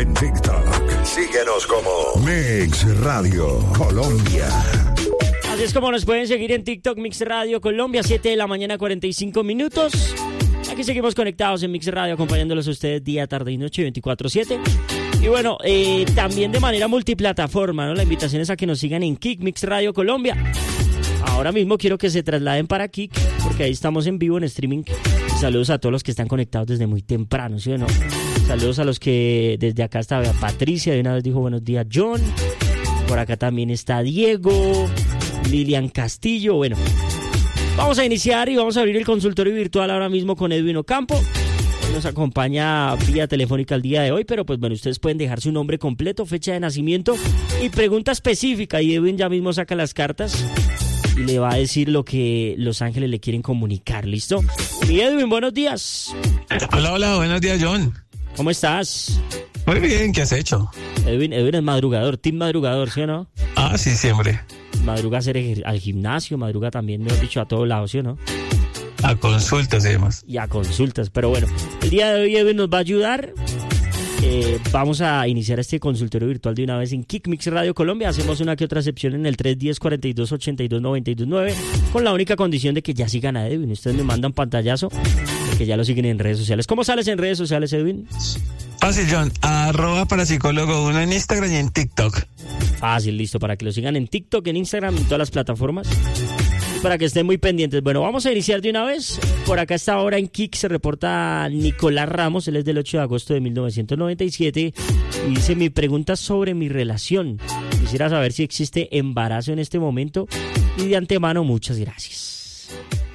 en TikTok. Síguenos como Mix Radio Colombia. Así es como nos pueden seguir en TikTok, Mix Radio Colombia, 7 de la mañana, 45 minutos. Aquí seguimos conectados en Mix Radio, acompañándolos a ustedes día, tarde y noche, 24/7. Y bueno, también de manera multiplataforma, ¿no? La invitación es a que nos sigan en Kik, Mix Radio Colombia. Ahora mismo quiero que se trasladen para Kik, porque ahí estamos en vivo en streaming. Y saludos a todos los que están conectados desde muy temprano, ¿sí o no? Saludos a los que desde acá está Patricia, de una vez dijo buenos días John. Por acá también está Diego, Lilian Castillo. Bueno, vamos a iniciar y vamos a abrir el consultorio virtual ahora mismo con Edwin Ocampo. Nos acompaña vía telefónica el día de hoy, pero pues bueno, ustedes pueden dejar su nombre completo, fecha de nacimiento y pregunta específica. Y Edwin ya mismo saca las cartas y le va a decir lo que los ángeles le quieren comunicar, ¿listo? Y Edwin, buenos días. Hola, buenos días, John. ¿Cómo estás? Muy bien, ¿qué has hecho? Edwin es madrugador, team madrugador, ¿sí o no? Ah, sí, siempre. Madruga a hacer al gimnasio, madruga también, mejor dicho, a todos lados, ¿sí o no? A consultas y demás. Y a consultas, pero bueno, el día de hoy Edwin nos va a ayudar. Vamos a iniciar este consultorio virtual de una vez en Kik Mix Radio Colombia. Hacemos una que otra excepción en el 310-42-82-92-9 con la única condición de que ya sigan a Edwin. Ustedes me mandan pantallazo de que ya lo siguen en redes sociales. ¿Cómo sales en redes sociales, Edwin? Fácil, John. @parapsicólogo1 en Instagram y en TikTok. Fácil, listo, para que lo sigan en TikTok, en Instagram, en todas las plataformas. Para que estén muy pendientes. Bueno, vamos a iniciar de una vez. Por acá está ahora en Kik se reporta Nicolás Ramos, él es del 8 de agosto de 1997 y dice: mi pregunta sobre mi relación. Quisiera saber si existe embarazo en este momento y de antemano muchas gracias.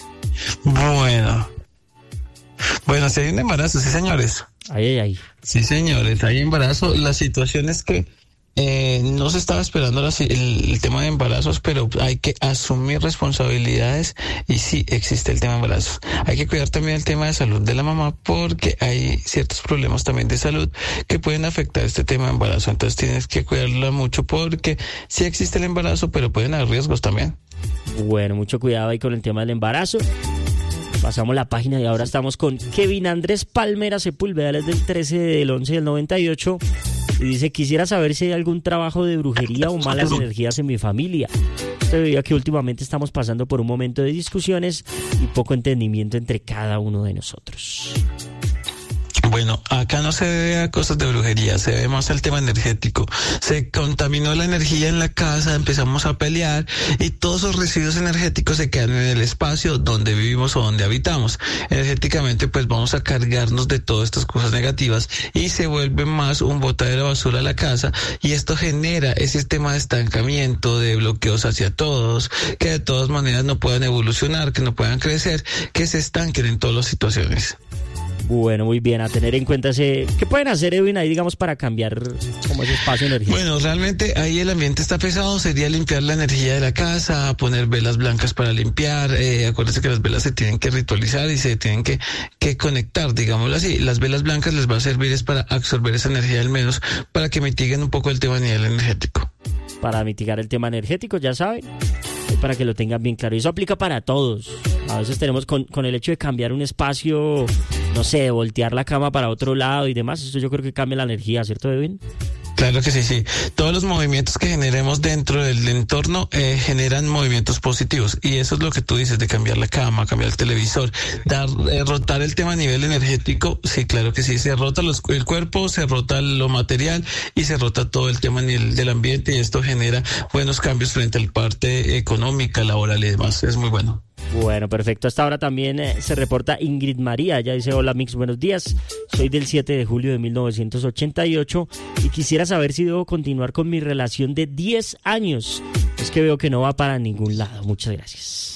Bueno, si hay un embarazo, sí señores. Ay. Sí señores, hay embarazo. La situación es que no se estaba esperando el tema de embarazos, pero hay que asumir responsabilidades y sí existe el tema de embarazos. Hay que cuidar también el tema de salud de la mamá porque hay ciertos problemas también de salud que pueden afectar este tema de embarazo. Entonces tienes que cuidarla mucho porque sí existe el embarazo, pero pueden haber riesgos también. Bueno, mucho cuidado ahí con el tema del embarazo. Pasamos la página y ahora estamos con Kevin Andrés Palmera Sepúlveda, él es del 13/11/98 y dice: quisiera saber si hay algún trabajo de brujería o malas energías en mi familia. Debido a que últimamente estamos pasando por un momento de discusiones y poco entendimiento entre cada uno de nosotros. Bueno, acá no se debe a cosas de brujería, se debe más al tema energético. Se contaminó la energía en la casa, empezamos a pelear y todos esos residuos energéticos se quedan en el espacio donde vivimos o donde habitamos. Energéticamente pues vamos a cargarnos de todas estas cosas negativas y se vuelve más un botadero de basura a la casa y esto genera ese tema de estancamiento, de bloqueos hacia todos, que de todas maneras no puedan evolucionar, que no puedan crecer, que se estanquen en todas las situaciones. Bueno, muy bien, a tener en cuenta ¿qué pueden hacer, Edwin, ahí digamos para cambiar como ese espacio energético? Bueno, realmente ahí el ambiente está pesado, sería limpiar la energía de la casa, poner velas blancas para limpiar, acuérdense que las velas se tienen que ritualizar y se tienen que conectar, digámoslo así. Las velas blancas les va a servir es para absorber esa energía al menos, para que mitiguen un poco el tema a nivel energético. Para mitigar el tema energético, ya saben, para que lo tengan bien claro. Y eso aplica para todos. A veces tenemos con el hecho de cambiar un espacio, no sé, de voltear la cama para otro lado y demás, eso yo creo que cambia la energía, ¿cierto, Edwin? Claro que sí. Todos los movimientos que generemos dentro del entorno generan movimientos positivos y eso es lo que tú dices de cambiar la cama, cambiar el televisor, rotar el tema a nivel energético. Sí, claro que sí, se rota el cuerpo, se rota lo material y se rota todo el tema a nivel del ambiente y esto genera buenos cambios frente a la parte económica, laboral y demás. Es muy bueno. Bueno, perfecto. Hasta ahora también se reporta Ingrid María. Ella dice: hola Mix, buenos días. Soy del 7 de julio de 1988 y quisiera saber si debo continuar con mi relación de 10 años. Es que veo que no va para ningún lado. Muchas gracias.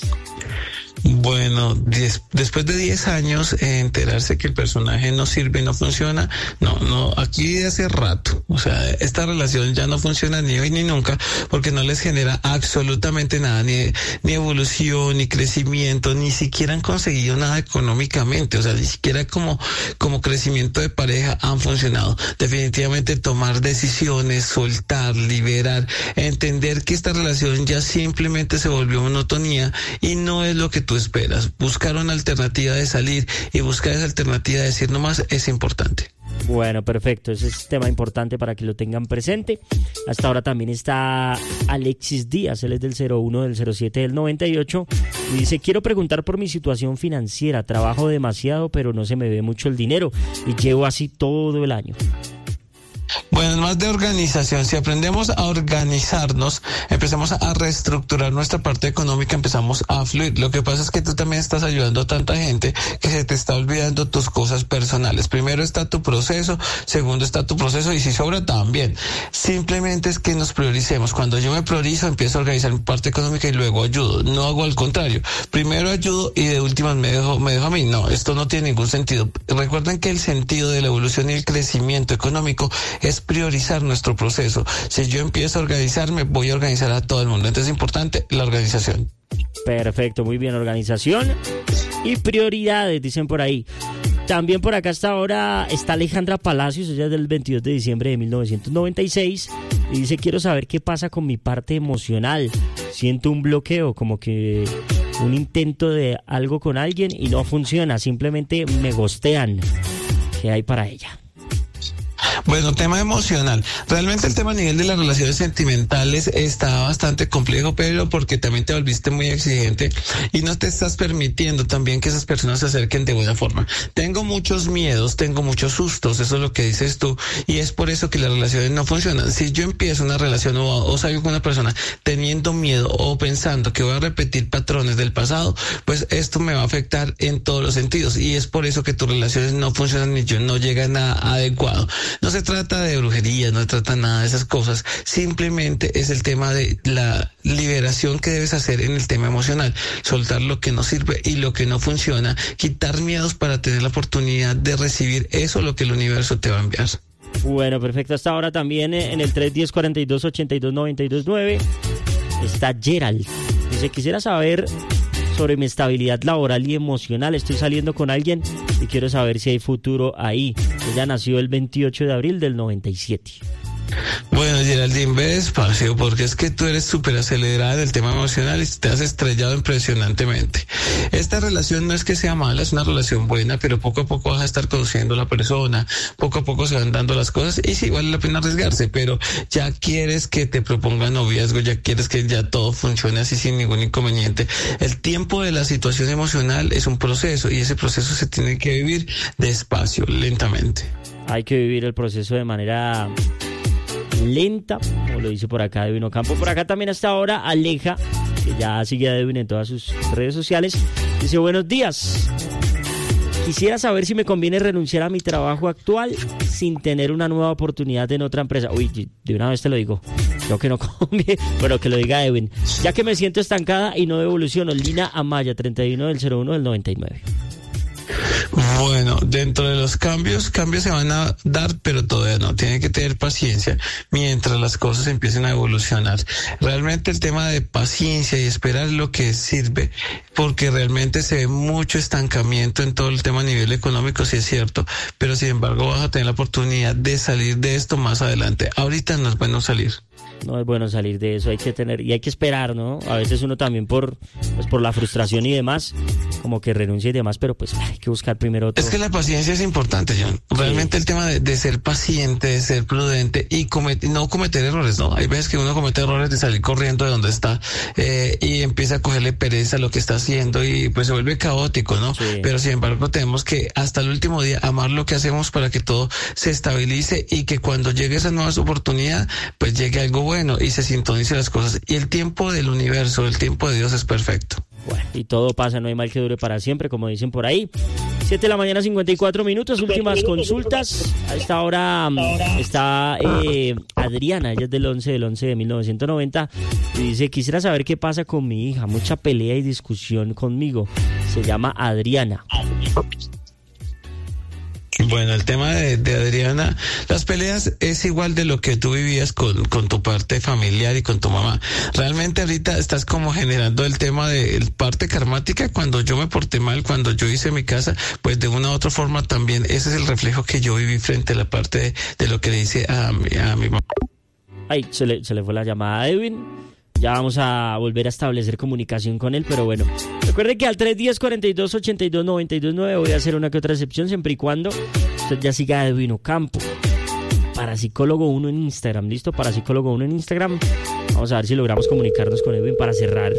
Bueno, después de 10 años, enterarse que el personaje no sirve, no funciona, no, aquí de hace rato, o sea, esta relación ya no funciona ni hoy ni nunca, porque no les genera absolutamente nada, ni evolución, ni crecimiento, ni siquiera han conseguido nada económicamente, o sea, ni siquiera como crecimiento de pareja han funcionado. Definitivamente tomar decisiones, soltar, liberar, entender que esta relación ya simplemente se volvió monotonía y no es lo que tú esperas. Buscar una alternativa de salir y buscar esa alternativa de decir no más es importante. Bueno, perfecto. Ese es tema importante para que lo tengan presente. Hasta ahora también está Alexis Díaz. Él es del 01, del 07, del 98. Y dice, quiero preguntar por mi situación financiera. Trabajo demasiado, pero no se me ve mucho el dinero. Y llevo así todo el año. Bueno, más de organización, si aprendemos a organizarnos, empezamos a reestructurar nuestra parte económica, empezamos a fluir. Lo que pasa es que tú también estás ayudando a tanta gente que se te está olvidando tus cosas personales. Primero está tu proceso, segundo está tu proceso y si sobra también. Simplemente es que nos prioricemos. Cuando yo me priorizo, empiezo a organizar mi parte económica y luego ayudo. No hago al contrario. Primero ayudo y de últimas me dejo a mí. No, esto no tiene ningún sentido. Recuerden que el sentido de la evolución y el crecimiento económico es priorizar nuestro proceso. Si yo empiezo a organizarme, voy a organizar a todo el mundo. Entonces es importante la organización. Perfecto, muy bien, organización y prioridades, dicen por ahí. También por acá hasta ahora está Alejandra Palacios, ella es del 22 de diciembre de 1996 y dice, quiero saber qué pasa con mi parte emocional. Siento un bloqueo, como que un intento de algo con alguien y no funciona, simplemente me ghostean. ¿Qué hay para ella? Bueno, tema emocional. Realmente el tema a nivel de las relaciones sentimentales está bastante complejo, pero porque también te volviste muy exigente y no te estás permitiendo también que esas personas se acerquen de buena forma. Tengo muchos miedos, tengo muchos sustos, eso es lo que dices tú, y es por eso que las relaciones no funcionan. Si yo empiezo una relación o salgo con una persona teniendo miedo o pensando que voy a repetir patrones del pasado, pues esto me va a afectar en todos los sentidos y es por eso que tus relaciones no funcionan y no llegan a adecuado. No se trata de brujería, no se trata nada de esas cosas, simplemente es el tema de la liberación que debes hacer en el tema emocional, soltar lo que no sirve y lo que no funciona, quitar miedos para tener la oportunidad de recibir eso, lo que el universo te va a enviar. Bueno, perfecto, hasta ahora también en el 310-42-82-92-9 está Gerald, dice, quisiera saber sobre mi estabilidad laboral y emocional. Estoy saliendo con alguien y quiero saber si hay futuro ahí. Ella nació el 28 de abril del 97. Bueno, Geraldine, ve despacio, porque es que tú eres súper acelerada en el tema emocional y te has estrellado impresionantemente. Esta relación no es que sea mala, es una relación buena, pero poco a poco vas a estar conociendo a la persona, poco a poco se van dando las cosas y sí vale la pena arriesgarse, pero ya quieres que te propongan noviazgo, ya quieres que ya todo funcione así sin ningún inconveniente. El tiempo de la situación emocional es un proceso y ese proceso se tiene que vivir despacio, lentamente. Hay que vivir el proceso de manera lenta, como lo dice por acá Edwin Ocampo. Por acá también hasta ahora Aleja, que ya sigue a Edwin en todas sus redes sociales, dice, buenos días, quisiera saber si me conviene renunciar a mi trabajo actual sin tener una nueva oportunidad en otra empresa. Uy, de una vez te lo digo, creo que no conviene, pero que lo diga Edwin, ya que me siento estancada y no evoluciono. Lina Amaya, 31 del 01 del 99. Bueno, dentro de los cambios se van a dar, pero todavía no. Tienen que tener paciencia mientras las cosas empiecen a evolucionar. Realmente el tema de paciencia y esperar es lo que sirve, porque realmente se ve mucho estancamiento en todo el tema a nivel económico, sí es cierto, pero sin embargo vas a tener la oportunidad de salir de esto más adelante. Ahorita no es bueno salir. No es bueno salir de eso, hay que tener y hay que esperar, ¿no? A veces uno también por la frustración y demás, como que renuncia y demás, pero pues hay que buscar primero otro. Es que la paciencia es importante, John. Realmente sí. El tema de ser paciente, de ser prudente y no cometer errores, ¿no? Hay veces que uno comete errores de salir corriendo de donde está y empieza a cogerle pereza a lo que está haciendo y pues se vuelve caótico, ¿no? Sí. Pero sin embargo tenemos que hasta el último día amar lo que hacemos para que todo se estabilice y que cuando llegue esa nueva oportunidad, pues llegue algo bueno y se sintonicen las cosas. Y el tiempo del universo, el tiempo de Dios es perfecto. Bueno, y todo pasa, no hay mal que dure para siempre, como dicen por ahí. 7 de la mañana, 54 minutos, últimas consultas. A esta hora está Adriana, ella es del 11 de 1990, y dice, quisiera saber qué pasa con mi hija, mucha pelea y discusión conmigo. Se llama Adriana. Bueno, el tema de Adriana, las peleas es igual de lo que tú vivías con tu parte familiar y con tu mamá. Realmente ahorita estás como generando el tema de parte karmática. Cuando yo me porté mal, cuando yo hice mi casa, pues de una u otra forma también ese es el reflejo que yo viví frente a la parte de lo que le hice a mi mamá. Ay, se le fue la llamada a Edwin. Ya vamos a volver a establecer comunicación con él, pero bueno. Recuerde que al 310-42-82-92-9 voy a hacer una que otra excepción, siempre y cuando usted usted ya siga a Edwin Ocampo, Parapsicólogo 1 en Instagram. ¿Listo? Parapsicólogo 1 en Instagram. Vamos a ver si logramos comunicarnos con Edwin para cerrar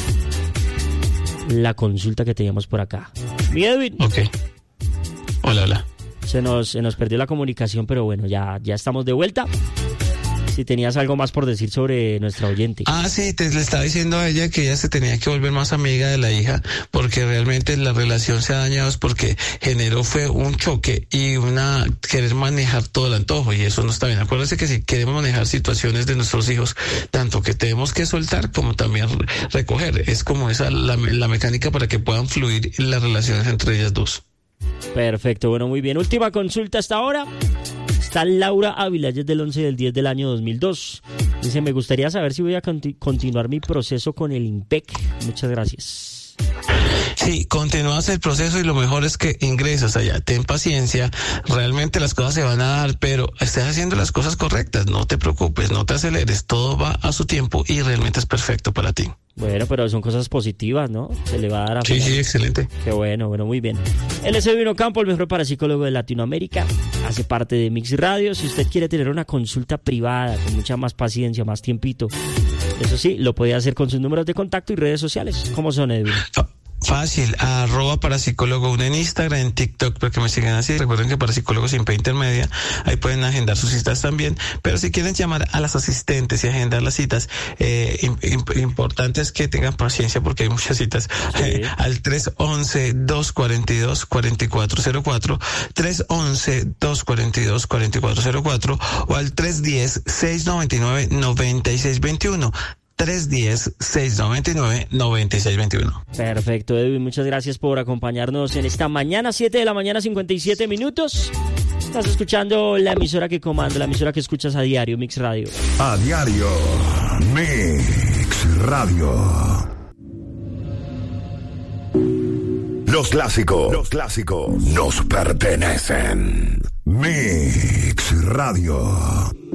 la consulta que teníamos por acá. Mi Edwin. Ok. Hola. Se nos perdió la comunicación, pero bueno, ya estamos de vuelta. Si tenías algo más por decir sobre nuestra oyente. Sí, le estaba diciendo a ella que ella se tenía que volver más amiga de la hija, porque realmente la relación se ha dañado, es porque fue un choque y querer manejar todo el antojo, y eso no está bien. Acuérdense que si queremos manejar situaciones de nuestros hijos, tanto que tenemos que soltar como también recoger, es como esa la mecánica para que puedan fluir las relaciones entre ellas dos. Perfecto, bueno, muy bien. Última consulta hasta ahora. Está Laura Ávila, es del 11/10 del año 2002. Dice, me gustaría saber si voy a continuar mi proceso con el IMPEC. Muchas gracias. Sí, continúas el proceso y lo mejor es que ingresas allá. Ten paciencia, realmente las cosas se van a dar, pero estás haciendo las cosas correctas. No te preocupes, no te aceleres, todo va a su tiempo y realmente es perfecto para ti. Bueno, pero son cosas positivas, ¿no? Se le va a dar a Sí, excelente. Qué bueno, muy bien. Él es Edwin Ocampo, el mejor parapsicólogo de Latinoamérica. Hace parte de Mix Radio. Si usted quiere tener una consulta privada con mucha más paciencia, más tiempito, eso sí, lo puede hacer con sus números de contacto y redes sociales. ¿Cómo son, Edwin? Fácil, @parapsicólogo 1 en Instagram, en TikTok, para que me sigan así. Recuerden que Parapsicólogo sin P intermedia, ahí pueden agendar sus citas también. Pero si quieren llamar a las asistentes y agendar las citas, importante es que tengan paciencia porque hay muchas citas. Sí. Al 311-242-4404, 311-242-4404 o al 310-699-9621. 310-699-9621. Perfecto, Edwin, muchas gracias por acompañarnos en esta mañana, 7 de la mañana, 57 minutos. Estás escuchando la emisora que comanda, la emisora que escuchas a diario, Mix Radio. A diario, Mix Radio. Los clásicos nos pertenecen. Mix Radio.